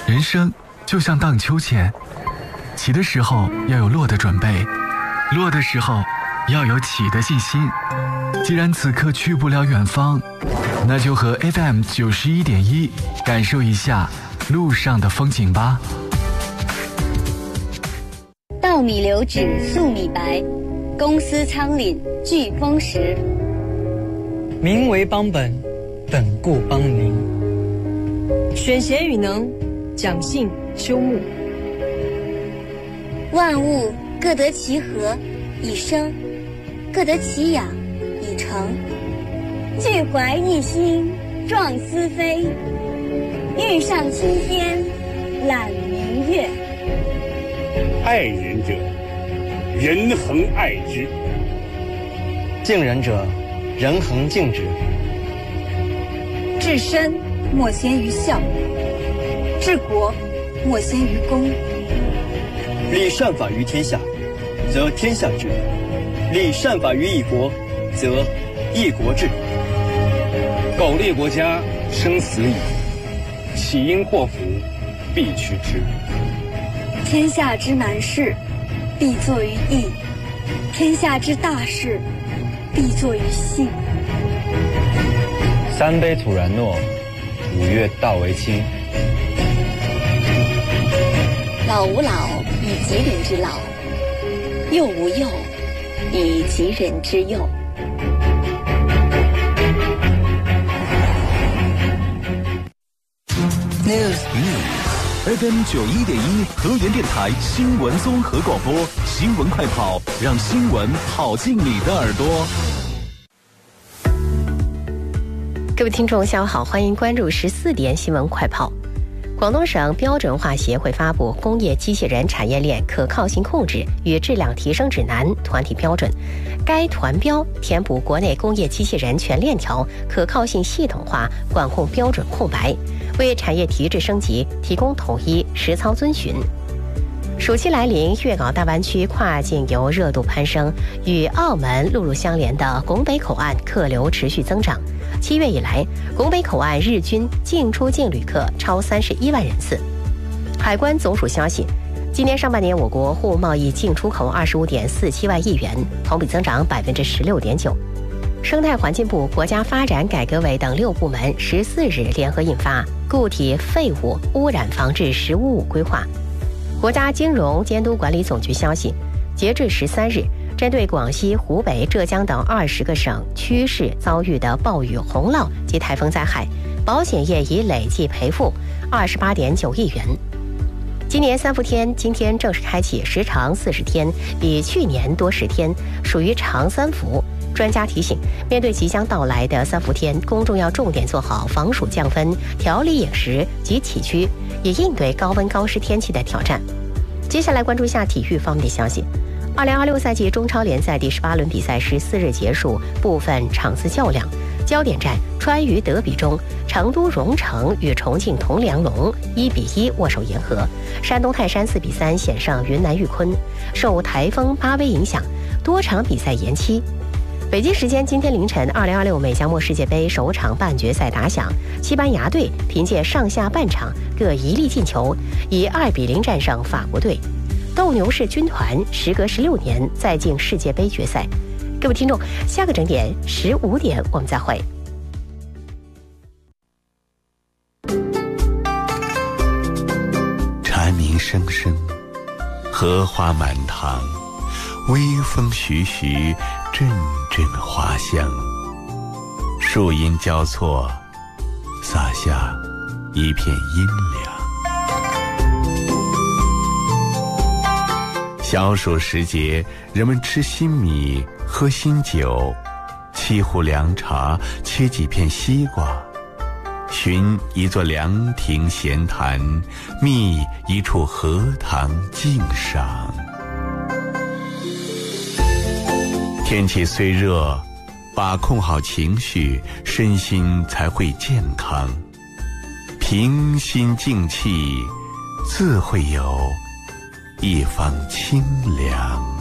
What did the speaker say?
人生就像荡秋千，起的时候要有落的准备，落的时候要有起的信心。既然此刻去不了远方，那就和 FM 91.1感受一下路上的风景吧。 稻米流脂粟米白，公司仓廪聚丰实。 民为邦本，本固邦宁。 选贤与能，讲信修睦。 万物各得其和以生，各得其养以成。聚怀一心壮思飞，欲上青天揽明月。 爱人者，人恒爱之； 敬人者，人恒敬之。 治身莫先于孝，治国莫先于公。 立善法于天下，则天下治；立善法于一国，则一国治。 苟利国家，生死以，岂因祸福，必趋之。 天下之难事，必作于易；天下之大事，必作于细。 三杯土然诺，五岳道为轻。 老吾老以及人之老，幼吾幼以及人之幼。 FM 91.1河源电台新闻综合广播，新闻快跑，让新闻跑进你的耳朵。 各位听众下午好，欢迎关注14点新闻快跑。广东省标准化协会发布《工业机器人产业链可靠性控制与质量提升指南》团体标准，该团标填补国内工业机器人全链条可靠性系统化管控标准空白，为产业提质升级提供统一实操遵循。暑期来临，粤港大湾区跨境游热度攀升，与澳门陆路相连的拱北口岸客流持续增长。7月以来，拱北口岸日均进出境旅客超31万人次。海关总署消息，今年上半年我国货物贸易进出口25.47万亿元，同比增长16.9%。生态环境部、国家发展改革委等6部门14日联合印发《固体废物污染防治“15+5”规划》。国家金融监督管理总局消息，截至13日，针对广西、湖北、浙江等20个省区市遭遇的暴雨、洪涝及台风灾害，保险业已累计赔付28.9亿元。今年3伏天今天正式开启，时长40天，比去年多10天，属于长3伏。专家提醒，面对即将到来的3伏天，公众要重点做好防暑降温、调理饮食及起居，以应对高温高湿天气的挑战。接下来关注一下体育方面的消息。2026赛季中超联赛第18轮比赛14日结束，部分场次较量。焦点战川渝德比中，成都蓉城与重庆铜梁龙1-1握手言和，山东泰山4-3险胜云南玉坤。受台风巴威影响，多场比赛延期。北京时间今天凌晨，2026美加墨世界杯首场半决赛打响，西班牙队凭借上下半场各1粒进球，以2-0战胜法国队。斗牛士军团时隔16年再进世界杯决赛。各位听众，下个整点15点我们再会。 蝉鸣声声，荷花满堂，微风徐徐，阵阵花香。树荫交错，洒下一片阴凉。小暑时节，人们吃新米，喝新酒，沏壶凉茶，切几片西瓜，寻一座凉亭闲谈，觅一处荷塘静赏。天气虽热，把控好情绪，身心才会健康。平心静气，自会有一方清凉。